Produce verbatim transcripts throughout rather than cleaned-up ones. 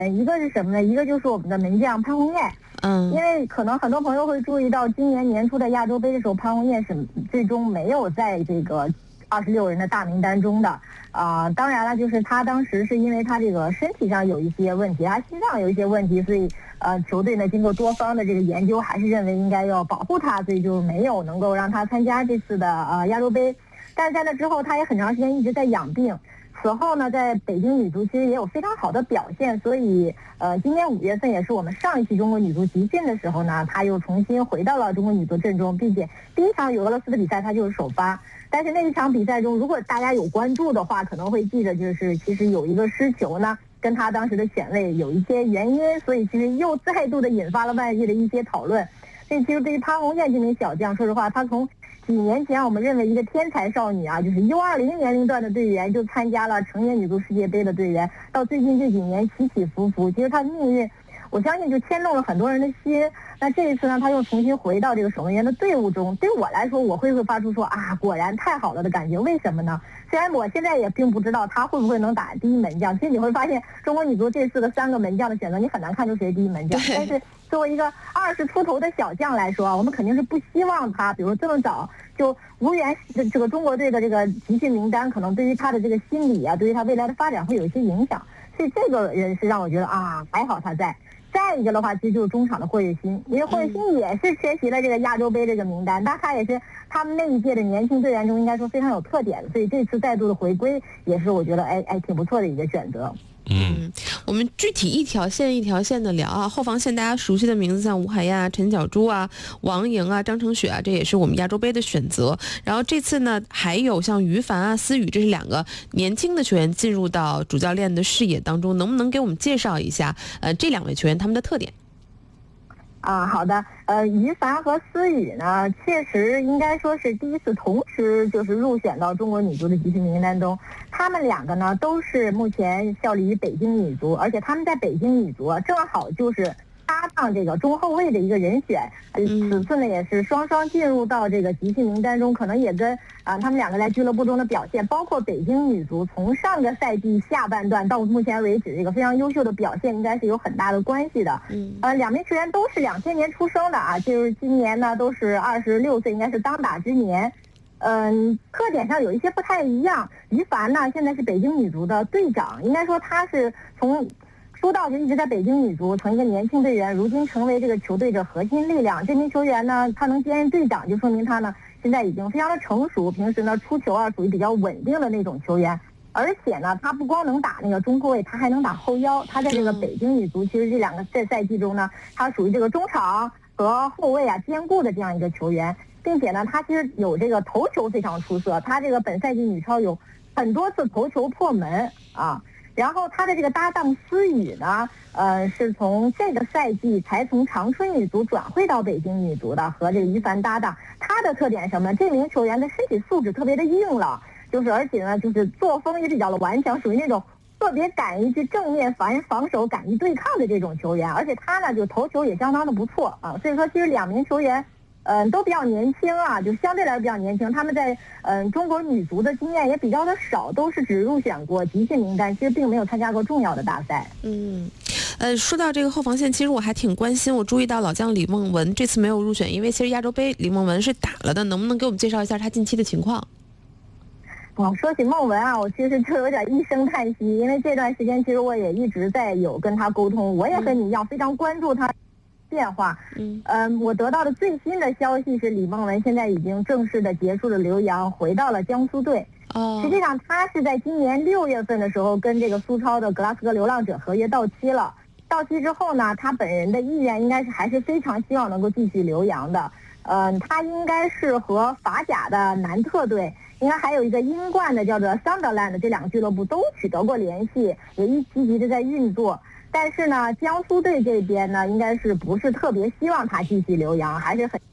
一个是什么呢？一个就是我们的门将潘宏彦。 嗯， 因为可能很多朋友会注意到，今年年初的亚洲杯的时候，潘宏彦是最终没有在这个二十六人的大名单中的。啊、呃，当然了，就是他当时是因为他这个身体上有一些问题，他心脏有一些问题，所以呃，球队呢经过多方的这个研究，还是认为应该要保护他，所以就没有能够让他参加这次的呃亚洲杯。但是在那之后，他也很长时间一直在养病。此后呢，在北京女足其实也有非常好的表现，所以呃，今年五月份也是我们上一期中国女足集训的时候呢，她又重新回到了中国女足阵中，并且第一场与俄罗斯的比赛她就是首发。但是那一场比赛中，如果大家有关注的话，可能会记得就是其实有一个失球呢，跟她当时的选位有一些原因，所以其实又再度的引发了外界的一些讨论。所以其实对于潘宏彦这名小将，说实话，她从几年前我们认为一个天才少女啊，就是 U 二十 年龄段的队员，就参加了成年女足世界杯的队员，到最近这几年起起伏伏，其实她的命运我相信就牵动了很多人的心。那这一次呢，她又重新回到这个守门员的队伍中，对我来说我会会发出说啊果然太好了的感觉。为什么呢？虽然我现在也并不知道她会不会能打第一门将，其实你会发现中国女足这次的三个门将的选择，你很难看出谁是第一门将。但是作为一个二十出头的小将来说，我们肯定是不希望他，比如这么早就无缘这个中国队的这个集训名单，可能对于他的这个心理啊，对于他未来的发展会有一些影响。所以这个人是让我觉得啊，还好他在。再一个的话，其实就是中场的霍昱新，因为霍昱新也是缺席了这个亚洲杯这个名单，但他也是他们那一届的年轻队员中应该说非常有特点的，所以这次再度的回归也是我觉得哎哎挺不错的一个选择。 嗯，我们具体一条线一条线的聊啊。后防线大家熟悉的名字像吴海燕啊、陈晓珠啊、王莹啊、张承雪啊，这也是我们亚洲杯的选择。然后这次呢，还有像于凡啊、思雨，这是两个年轻的球员进入到主教练的视野当中，能不能给我们介绍一下呃这两位球员他们的特点？ 啊，好的，呃，于凡和思雨呢，确实应该说是第一次同时就是入选到中国女足的集训名单中。他们两个呢，都是目前效力于北京女足，而且他们在北京女足正好就是搭档这个中后卫的一个人选。呃，此次呢也是双双进入到这个集训名单中，可能也跟啊他们两个在俱乐部中的表现，包括北京女足从上个赛季下半段到目前为止这个非常优秀的表现，应该是有很大的关系的。嗯，呃，两名球员都是两千年出生的啊，就是今年呢都是二十六岁，应该是当打之年。嗯，特点上有一些不太一样。于凡呢，现在是北京女足的队长，应该说他是从出道就一直在北京女足，从一个年轻队员，如今成为这个球队的核心力量。这名球员呢，他能兼任队长，就说明他呢现在已经非常的成熟，平时呢出球啊属于比较稳定的那种球员。而且呢，他不光能打那个中后卫，他还能打后腰。他在这个北京女足，其实这两个在赛季中呢，他属于这个中场和后卫啊兼顾的这样一个球员。并且呢，他其实有这个头球非常出色，他这个本赛季女超有很多次头球破门啊。然后他的这个搭档思雨呢，呃，是从这个赛季才从长春女足转会到北京女足的，和这个于凡搭档。他的特点是什么呢？这名球员的身体素质特别的硬朗，就是而且呢，就是作风也比较的顽强，属于那种特别敢于去正面防防守、敢于对抗的这种球员。而且他呢，就头球也相当的不错啊。所以说，其实两名球员。嗯，都比较年轻啊，就相对来说比较年轻。他们在嗯中国女足的经验也比较的少，都是只入选过集训名单，其实并没有参加过重要的大赛。 嗯，呃，说到这个后防线，其实我还挺关心。我注意到老将李梦雯这次没有入选，因为其实亚洲杯李梦雯是打了的，能不能给我们介绍一下她近期的情况？ 哦，说起梦雯啊，我其实就有点一声叹息，因为这段时间其实我也一直在有跟她沟通，我也和你一样非常关注她变化。嗯，呃，我得到的最新的消息是，李梦雯现在已经正式的结束了留洋，回到了江苏队。哦，实际上她是在今年六月份的时候跟这个苏超的格拉斯哥流浪者合约到期了。到期之后呢，她本人的意愿应该是还是非常希望能够继续留洋的。嗯、呃，她应该是和法甲的南特队，应该还有一个英冠的叫做桑德兰的这两个俱乐部都取得过联系，也一积极的在运作。但是呢，江苏队这边呢，应该是不是特别希望他继续留洋，还是很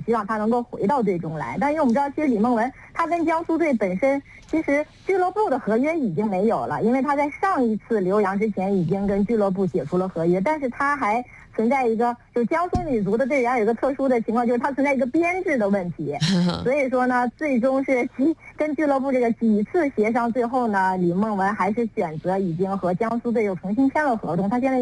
希望他能够回到队中来。但因为我们知道，其实李梦雯他跟江苏队本身其实俱乐部的合约已经没有了，因为他在上一次留洋之前已经跟俱乐部解除了合约，但是他还存在一个，就江苏女足的队员有一个特殊的情况，就是它存在一个编制的问题。所以说呢，最终是跟俱乐部这个几次协商，最后呢，李梦雯还是选择已经和江苏队又重新签了合同。她现在